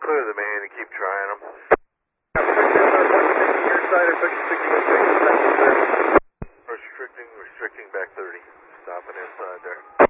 Clear the main and keep trying them. Restricting back 30. Stopping inside there.